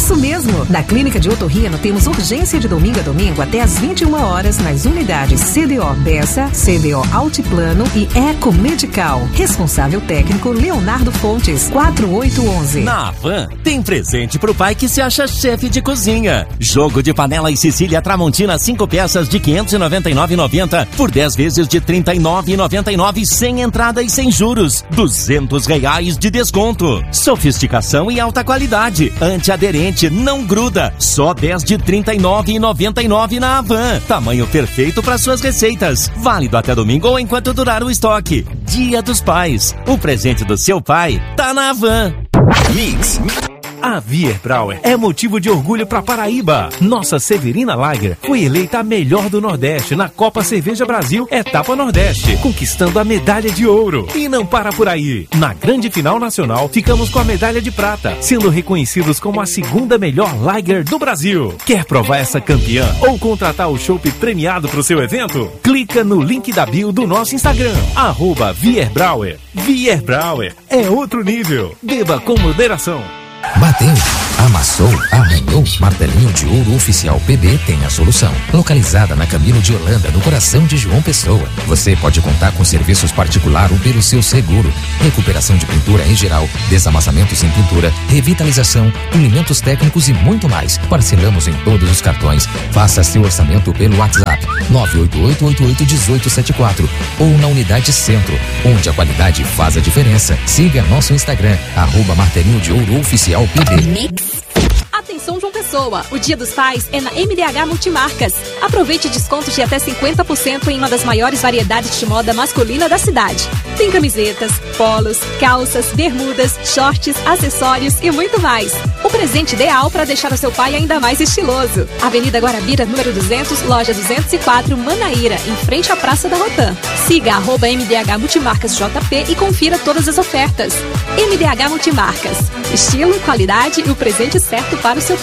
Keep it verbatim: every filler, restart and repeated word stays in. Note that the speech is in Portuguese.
Isso mesmo! Na Clínica de Otorrino temos urgência de domingo a domingo até às vinte e uma horas nas unidades C D O Bessa, C D O Altiplano e Eco Medical. Responsável técnico Leonardo Fontes, quatro oito um um. Na Havan, tem presente pro pai que se acha chefe de cozinha. Jogo de panela e Sicília Tramontina cinco peças de quinhentos e noventa e nove reais e noventa centavos por dez vezes de trinta e nove reais e noventa e nove centavos sem entrada e sem juros. duzentos reais de desconto. Sofisticação e alta qualidade. Antiaderente, não gruda. Só dez de trinta e nove reais e noventa e nove centavos na Havan. Tamanho perfeito para suas receitas. Válido até domingo ou enquanto durar o estoque. Dia dos Pais. O presente do seu pai tá na Havan. Mix. A Wierbräu é motivo de orgulho para Paraíba. Nossa Severina Lager foi eleita a melhor do Nordeste na Copa Cerveja Brasil Etapa Nordeste, conquistando a medalha de ouro. E não para por aí. Na grande final nacional, ficamos com a medalha de prata, sendo reconhecidos como a segunda melhor Lager do Brasil. Quer provar essa campeã ou contratar o chopp premiado para o seu evento? Clica no link da bio do nosso Instagram, arroba Wierbräu. Wierbräu é outro nível. Beba com moderação. Bateu, amassou, arranhou, martelinho de ouro oficial P B tem a solução. Localizada na Camilo de Holanda, no coração de João Pessoa. Você pode contar com serviços particular ou pelo seu seguro. Recuperação de pintura em geral, desamassamento sem pintura, revitalização, polimentos técnicos e muito mais. Parcelamos em todos os cartões. Faça seu orçamento pelo WhatsApp nove oito oito oito oito um oito sete quatro ou na Unidade Centro, onde a qualidade faz a diferença. Siga nosso Instagram, arroba martelinho de ouro oficial P B. Atenção, João Pessoa! O Dia dos Pais é na M D H Multimarcas. Aproveite descontos de até cinquenta por cento em uma das maiores variedades de moda masculina da cidade. Tem camisetas, polos, calças, bermudas, shorts, acessórios e muito mais. O presente ideal para deixar o seu pai ainda mais estiloso. Avenida Guarabira, número duzentos, loja duzentos e quatro, Manaíra, em frente à Praça da Rotan. Siga arroba M D H Multimarcas J P e confira todas as ofertas. M D H Multimarcas. Estilo, qualidade e o presente certo para o seu